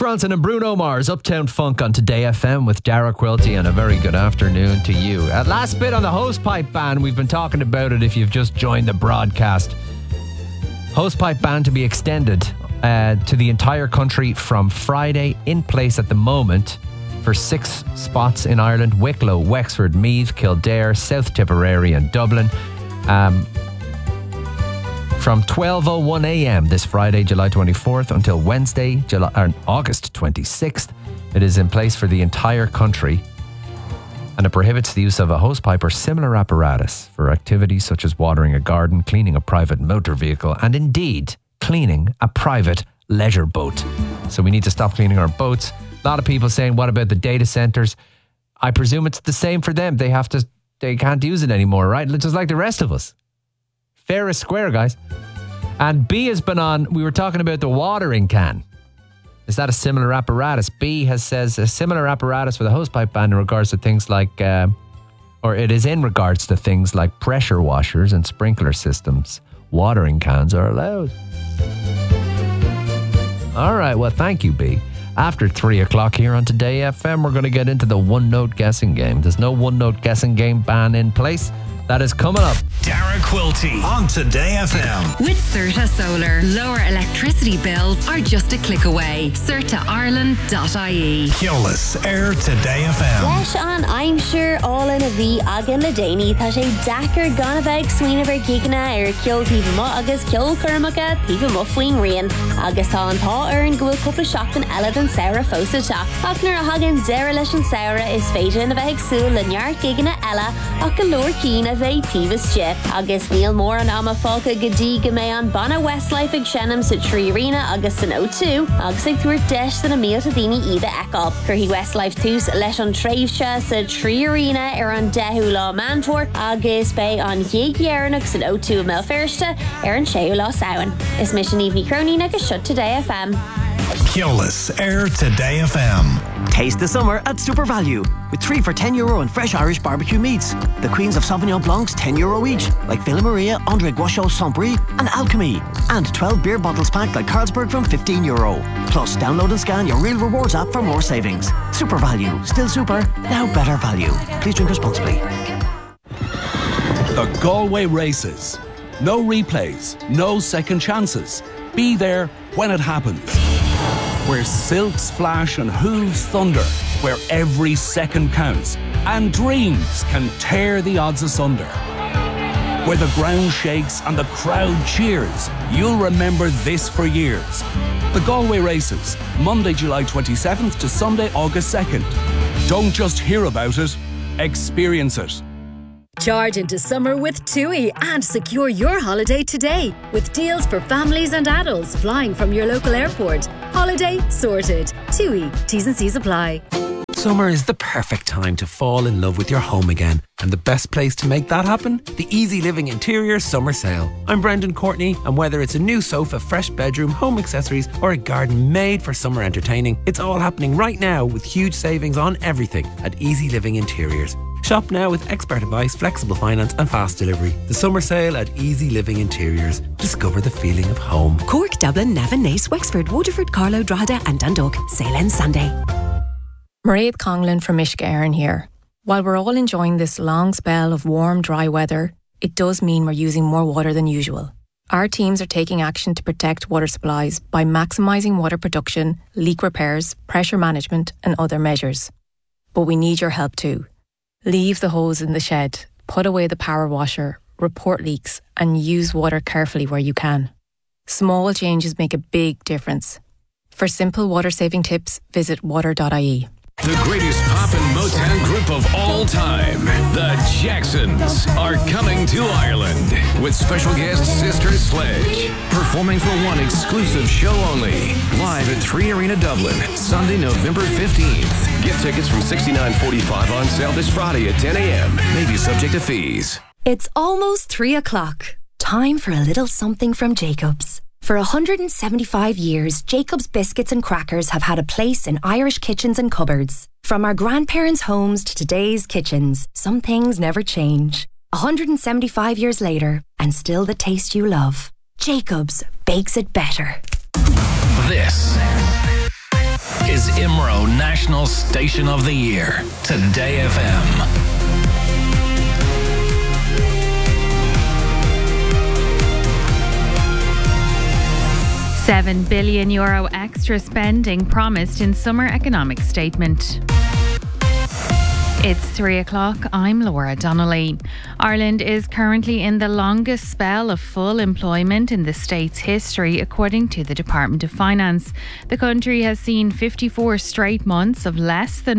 Ronson and Bruno Mars, Uptown Funk on Today FM with Dara Quilty, and a very good afternoon to you. Last bit on the hosepipe ban. We've been talking about it if you've just joined the broadcast. Hosepipe ban to be extended to the entire country from Friday, in place at the moment for 6 spots in Ireland: Wicklow, Wexford, Meath, Kildare, South Tipperary and Dublin. From 12:01am this Friday, July 24th, until Wednesday, August 26th, it is in place for the entire country, and it prohibits the use of a hosepipe or similar apparatus for activities such as watering a garden, cleaning a private motor vehicle, and indeed cleaning a private leisure boat. So we need to stop cleaning our boats. A lot of people saying, what about the data centres? I presume it's the same for them. They can't use it anymore, right? Just like the rest of us. Fair is square, guys. And B has been on. We were talking about the watering can. Is that a similar apparatus? B says a similar apparatus for the hosepipe ban in regards to things like, or it is in regards to things like pressure washers and sprinkler systems. Watering cans are allowed. All right, well, thank you, B. After 3 o'clock here on Today FM, we're going to get into the one-note guessing game. There's no one-note guessing game ban in place. That is coming up. Dara Quilty on Today FM. With Certa Solar, lower electricity bills are just a click away. CertaIreland.ie. Keolis Air Today FM. Leis an aimsir all in a bhí agan le déanaí tá sé dachar gan bheith swinine ver gigna ceol tíomh mo agus ceol curmacha tíomh mo faoin rian. Agus tá an tá an gohfuil cúpla seachtain eile den saoire fósa teach. Ach nuair a hagan deire leis an saoire is féidir na bheith agsúil le neart gigna eile ach go leor cín a bheith tíomhas ship. Agus níl mór an ama fáca go dtí go mé an bana Westlife ag senam sa Trí Arena agus san O2 agus ag tuair deis san a mílte daoine iad a eáil. Curthaí Westlife tús leis an tréimhse sa Trí Arena ar an 10 lá Mantor agus bé an dhéaghearnach san O2 a Melfirste ar an 6 lá Samhain. Is mis an Evening Cronin agus Shut Today FM. Keolis Air Today FM. Taste the summer at Super Value with 3 for €10 on fresh Irish barbecue meats. The Queens of Sauvignon Blancs €10 each, like Villa Maria, André Guachot, Saint-Brie and Alchemy. And 12 beer bottles packed like Carlsberg from €15. Plus, download and scan your Real Rewards app for more savings. Super Value. Still super, now better value. Please drink responsibly. The Galway Races. No replays, no second chances. Be there when it happens. Where silks flash and hooves thunder, where every second counts and dreams can tear the odds asunder. Where the ground shakes and the crowd cheers, you'll remember this for years. The Galway Races, Monday, July 27th to Sunday, August 2nd. Don't just hear about it, experience it. Charge into summer with TUI and secure your holiday today with deals for families and adults flying from your local airport. Holiday sorted. TUI. T's and C's apply. Summer is the perfect time to fall in love with your home again. And the best place to make that happen? The Easy Living Interiors Summer Sale. I'm Brendan Courtney, and whether it's a new sofa, fresh bedroom, home accessories, or a garden made for summer entertaining, it's all happening right now with huge savings on everything at Easy Living Interiors. Shop now with expert advice, flexible finance and fast delivery. The summer sale at Easy Living Interiors. Discover the feeling of home. Cork, Dublin, Navan, Naas, Wexford, Waterford, Carlow, Drogheda and Dundalk. Sale ends Sunday. Mairead Conlon from Uisce Éireann here. While we're all enjoying this long spell of warm, dry weather, it does mean we're using more water than usual. Our teams are taking action to protect water supplies by maximising water production, leak repairs, pressure management and other measures. But we need your help too. Leave the hose in the shed, put away the power washer, report leaks and use water carefully where you can. Small changes make a big difference. For simple water-saving tips, visit water.ie. The greatest pop and Motown group of all time, the Jacksons, are coming to Ireland with special guest Sister Sledge, performing for one exclusive show only, live at Trí Arena Dublin, Sunday, November 15th. Get tickets from $69.45 on sale this Friday at 10 a.m. May be subject to fees. It's almost 3 o'clock. Time for a little something from Jacobs. For 175 years, Jacob's biscuits and crackers have had a place in Irish kitchens and cupboards. From our grandparents' homes to today's kitchens, some things never change. 175 years later, and still the taste you love. Jacob's bakes it better. This National Station of the Year. Today FM. €7 billion extra spending promised in summer economic statement. It's 3 o'clock. I'm Laura Donnelly. Ireland is currently in the longest spell of full employment in the state's history, according to the Department of Finance. The country has seen 54 straight months of less than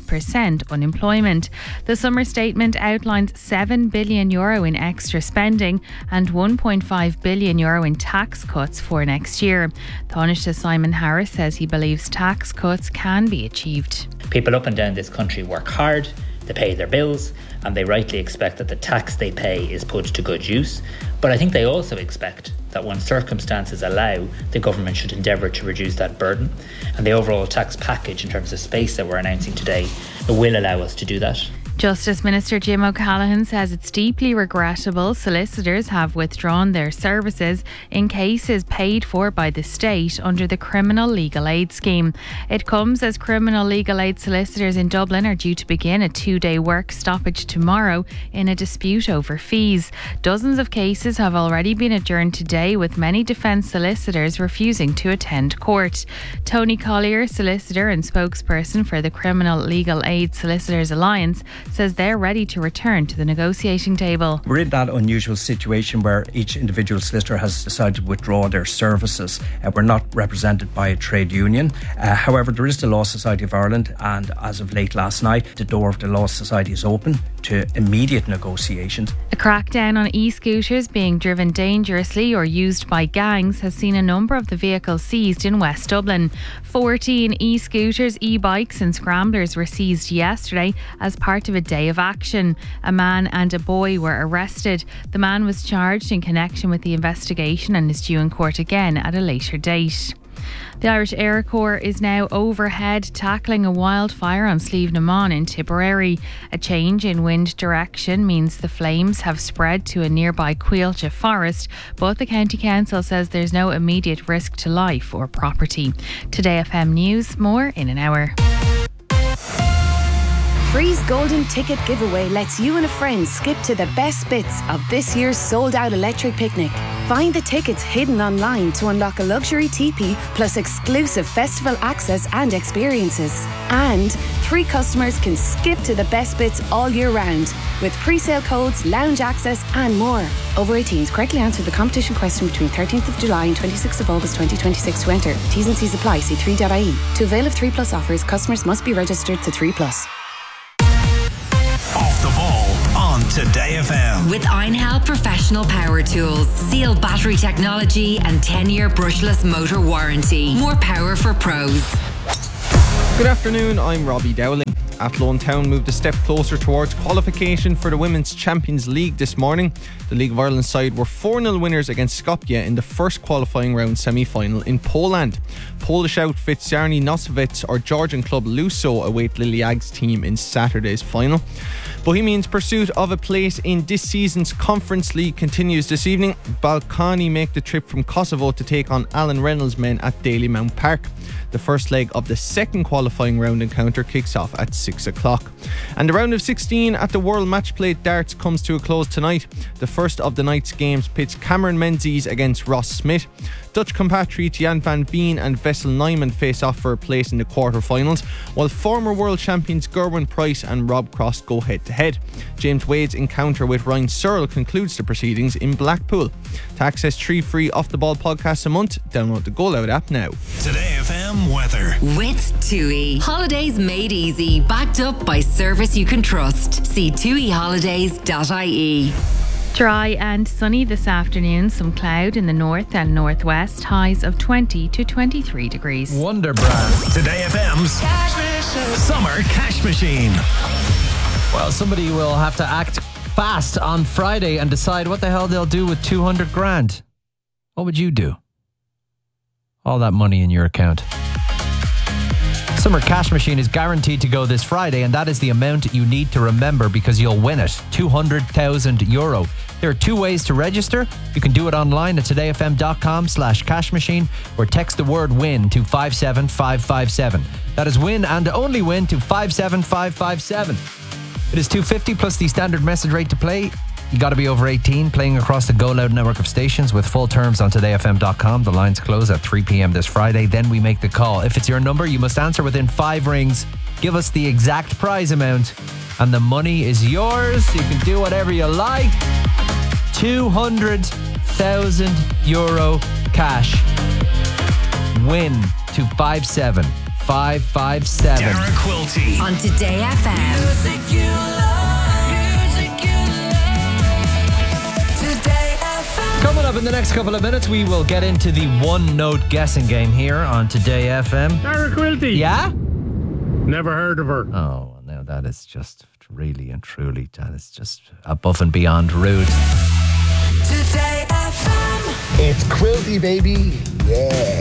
5% unemployment. The summer statement outlines €7 billion in extra spending and €1.5 billion in tax cuts for next year. Taoiseach Simon Harris says he believes tax cuts can be achieved. People up and down this country work hard, they pay their bills, and they rightly expect that the tax they pay is put to good use. But I think they also expect that when circumstances allow, the government should endeavour to reduce that burden. And the overall tax package in terms of space that we're announcing today will allow us to do that. Justice Minister Jim O'Callaghan says it's deeply regrettable solicitors have withdrawn their services in cases paid for by the state under the Criminal Legal Aid Scheme. It comes as criminal legal aid solicitors in Dublin are due to begin a 2-day work stoppage tomorrow in a dispute over fees. Dozens of cases have already been adjourned today, with many defence solicitors refusing to attend court. Tony Collier, solicitor and spokesperson for the Criminal Legal Aid Solicitors Alliance, says they're ready to return to the negotiating table. We're in that unusual situation where each individual solicitor has decided to withdraw their services. We're not represented by a trade union. However, there is the Law Society of Ireland, and as of late last night, the door of the Law Society is open to immediate negotiations. A crackdown on e-scooters being driven dangerously or used by gangs has seen a number of the vehicles seized in West Dublin. 14 e-scooters, e-bikes and scramblers were seized yesterday as part of a day of action. A man and a boy were arrested. The man was charged in connection with the investigation and is due in court again at a later date. The Irish Air Corps is now overhead tackling a wildfire on Slieve na Mon in Tipperary. A change in wind direction means the flames have spread to a nearby Cuilcha forest, but the County Council says there's no immediate risk to life or property. Today FM News, more in an hour. Free's Golden Ticket Giveaway lets you and a friend skip to the best bits of this year's sold-out electric picnic. Find the tickets hidden online to unlock a luxury teepee plus exclusive festival access and experiences. And 3 customers can skip to the best bits all year round with pre-sale codes, lounge access and more. Over 18s, correctly answer the competition question between 13th of July and 26th of August 2026 to enter. T's and C's apply. See 3.ie. To avail of 3 Plus offers, customers must be registered to 3 Plus. Off the ball on Today FM. With Einhell Professional Power Tools, Seal battery technology and 10-year brushless motor warranty. More power for pros. Good afternoon, I'm Robbie Dowling. Athlone Town moved a step closer towards qualification for the Women's Champions League this morning. The League of Ireland side were 4-0 winners against Skopje in the first qualifying round semi-final in Poland. Polish outfits Jarny Nosovec or Georgian club Luso await Lily Ag's team in Saturday's final. Bohemians' pursuit of a place in this season's Conference League continues this evening. Balkany make the trip from Kosovo to take on Alan Reynolds' men at Dalymount Park. The first leg of the second qualifying round encounter kicks off at 6 o'clock. And the round of 16 at the World Match Play Darts comes to a close tonight. The first of the night's games pits Cameron Menzies against Ross Smith. Dutch compatriot Jan van Veen and Vessel Nyman face off for a place in the quarterfinals, while former world champions Gerwyn Price and Rob Cross go head to head. James Wade's encounter with Ryan Searle concludes the proceedings in Blackpool. To access 3 free Off the Ball podcasts a month, download the Goal Out app now. Today FM weather. With TUI. Holidays made easy, backed up by service you can trust. See tuiholidays.ie. Dry and sunny this afternoon. Some cloud in the north and northwest. Highs of 20 to 23 degrees. Wonder Brand. Today FM's Summer Cash Machine. Well, somebody will have to act fast on Friday and decide what the hell they'll do with 200 grand. What would you do? All that money in your account. Summer Cash Machine is guaranteed to go this Friday, and that is the amount you need to remember because you'll win it. €200,000. There are 2 ways to register. You can do it online at todayfm.com/cashmachine or text the word win to 57557. That is win and only win to 57557. It is $2.50 plus the standard message rate to play. You got to be over 18, playing across the Go Loud network of stations with full terms on todayfm.com. The lines close at 3 p.m. this Friday. Then we make the call. If it's your number, you must answer within 5 rings. Give us the exact prize amount and the money is yours. You can do whatever you like. €200,000 cash. Win to 57557. Dara Quilty on Today FM. Music you love, music you love. Today FM. Coming up in the next couple of minutes, we will get into the one-note guessing game here on Today FM. Dara Quilty. Yeah? Never heard of her. Oh, now that is just really and truly, that is just above and beyond rude. Today FM. It's Quilty, baby. Yeah.